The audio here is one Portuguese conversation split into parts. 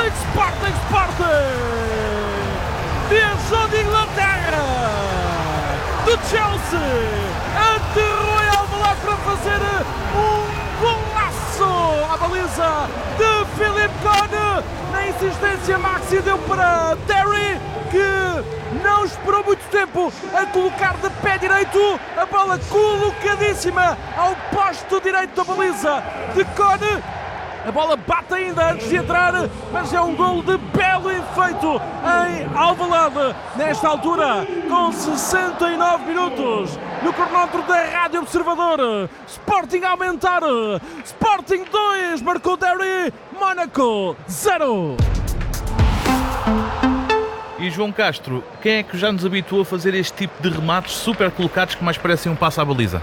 Sporting, Sporting! Viajou de Inglaterra, do Chelsea, ante Royal Alvalade para fazer golaço à baliza de Philippe Cohn. Na insistência, Maxi deu para Terry, que não esperou muito tempo a colocar de pé direito, a bola colocadíssima ao posto direito da baliza de Cohn. A bola bate ainda antes de entrar, mas é um golo de belo efeito em Alvalade. Nesta altura, com 69 minutos, no cronómetro da Rádio Observador, Sporting a aumentar. Sporting 2, marcou Derry, Mónaco 0. E João Castro, quem é que já nos habituou a fazer este tipo de remates super colocados que mais parecem um passo à baliza?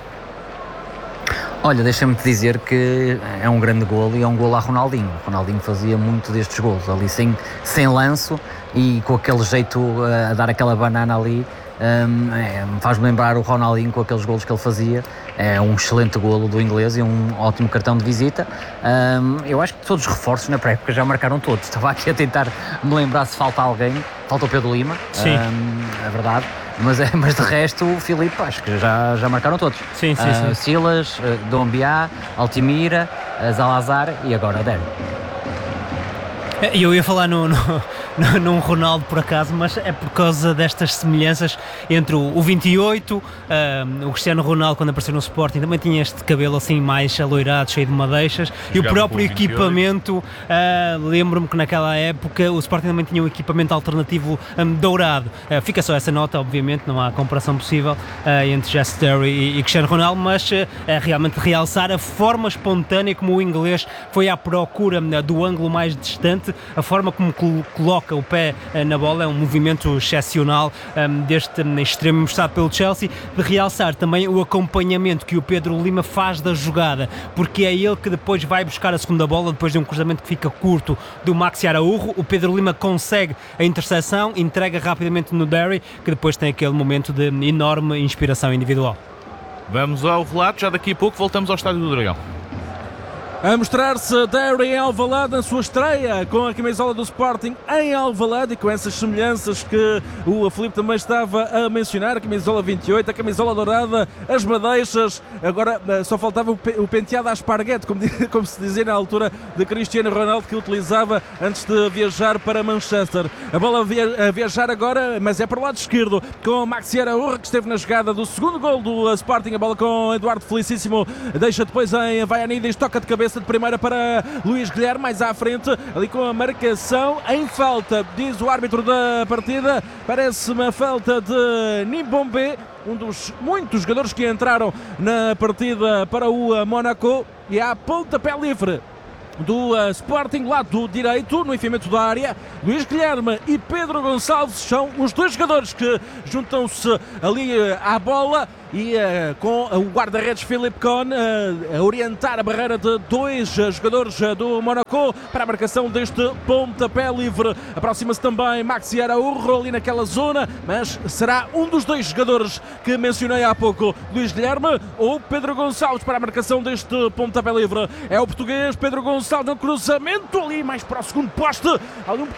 Olha, deixa-me te dizer que é um grande golo e é um golo a Ronaldinho. O Ronaldinho fazia muito destes golos, ali sem lanço e com aquele jeito a dar aquela banana ali. Faz-me lembrar o Ronaldinho com aqueles golos que ele fazia. É um excelente golo do inglês e um ótimo cartão de visita. Eu acho que todos os reforços na pré-época já marcaram todos. Estava aqui a tentar me lembrar se falta alguém. Falta o Pedro Lima, sim. É verdade. Mas de resto, o Filipe, acho que já marcaram todos. Sim. Silas, Dombiá, Altimira, Zalazar e agora Derry. Eu ia falar num Ronaldo por acaso, mas é por causa destas semelhanças entre o 28, o Cristiano Ronaldo quando apareceu no Sporting também tinha este cabelo assim mais aloirado, cheio de madeixas, e o próprio equipamento, lembro-me que naquela época o Sporting também tinha um equipamento alternativo dourado. Fica só essa nota, obviamente, não há comparação possível entre Jesse Derry e Cristiano Ronaldo, mas realmente realçar a forma espontânea como o inglês foi à procura do ângulo mais distante, a forma como coloca o pé na bola é um movimento excepcional deste extremo mostrado pelo Chelsea. De realçar também o acompanhamento que o Pedro Lima faz da jogada, porque é ele que depois vai buscar a segunda bola depois de um cruzamento que fica curto do Maxi Araújo. O Pedro Lima consegue a interseção, entrega rapidamente no Derry, que depois tem aquele momento de enorme inspiração individual. Vamos ao relato, já daqui a pouco voltamos ao Estádio do Dragão. A mostrar-se Derry em Alvalade na sua estreia com a camisola do Sporting em Alvalade e com essas semelhanças que o Filipe também estava a mencionar, a camisola 28, a camisola dourada, as madeixas, agora só faltava o penteado à esparguete, como se dizia na altura de Cristiano Ronaldo, que utilizava antes de viajar para Manchester. A bola a viajar agora, mas é para o lado esquerdo, com Maxi Araújo, que esteve na jogada do segundo gol do Sporting, a bola com Eduardo Felicíssimo, deixa depois em Vaianides, toca de cabeça de primeira para Luís Guilherme, mais à frente, ali com a marcação em falta, diz o árbitro da partida, parece uma falta de Nimbombe, um dos muitos jogadores que entraram na partida para o Mónaco, e há pontapé livre do Sporting, lado direito, no enfiamento da área. Luís Guilherme e Pedro Gonçalves são os dois jogadores que juntam-se ali à bola e com o guarda-redes Philippe Cohn a orientar a barreira de dois jogadores do Mónaco para a marcação deste pontapé livre. Aproxima-se também Maxi Araújo ali naquela zona, mas será um dos dois jogadores que mencionei há pouco, Luís Guilherme ou Pedro Gonçalves, para a marcação deste pontapé livre. É o português Pedro Gonçalves no cruzamento ali mais para o segundo poste, ali um